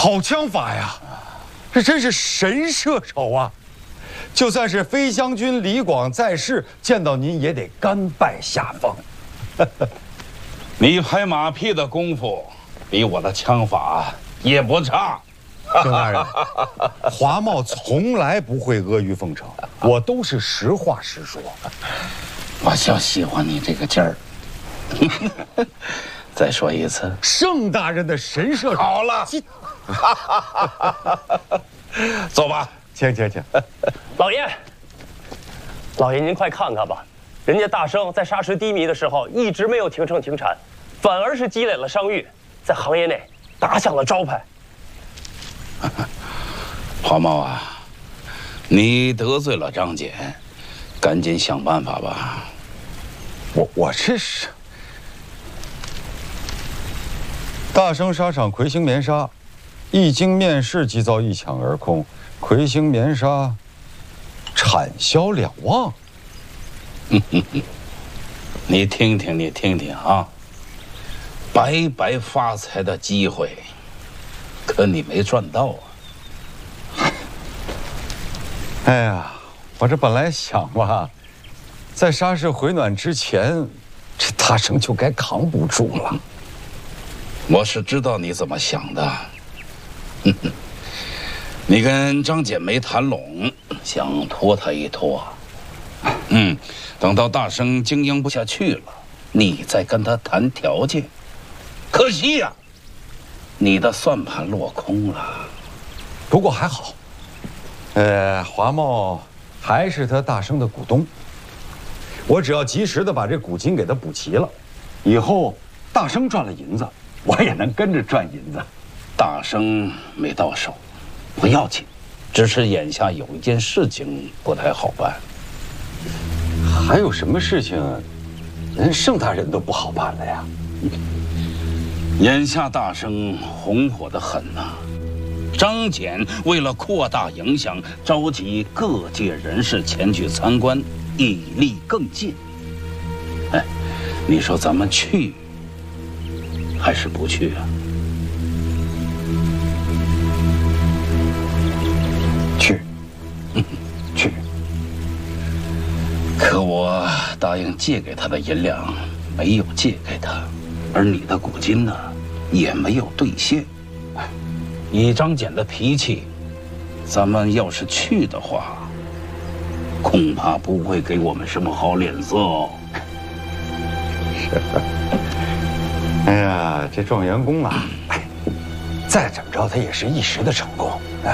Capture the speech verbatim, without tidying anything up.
好枪法呀，这真是神射手啊！就算是飞将军李广在世，见到您也得甘拜下风。 你拍马屁的功夫，比我的枪法也不差。 郑大人，华茂从来不会阿谀奉承，我都是实话实说。 我就喜欢你这个劲儿。再说一次， 盛大人的神射手。 好了，走吧。 请请请。 老爷，老爷您快看看吧，人家大生在沙石低迷的时候一直没有停秤停产，反而是积累了商誉，在行业内打响了招牌。 华茂啊，你得罪了张简，赶紧想办法吧。 我我这是大生纱厂魁星棉纱，一经面世即遭一抢而空，魁星棉纱产销两旺。 你听听，你听听啊，白白发财的机会，可你没赚到啊！ 哎呀，我这本来想吧，在沙市回暖之前，这大生就该扛不住了。 我是知道你怎么想的，你跟张简没谈拢，想拖他一拖。嗯，等到大生经营不下去了，你再跟他谈条件。可惜呀、啊，你的算盘落空了。 不过还好，呃，华茂还是他大生的股东。我只要及时的把这股金给他补齐了，以后大生赚了银子，我也能跟着赚银子。 大生没到手，不要紧，只是眼下有一件事情不太好办。 还有什么事情，连盛大人都不好办了呀？ 眼下大生红火得很呐、啊，张简为了扩大影响，召集各界人士前去参观，以力更进。哎，你说咱们去还是不去啊？ 去，去。 可我答应借给他的银两没有借给他，而你的股金呢，也没有兑现。以张简的脾气，咱们要是去的话，恐怕不会给我们什么好脸色哦。 是。哎呀，这状元公啊，哎，再怎么着他也是一时的成功。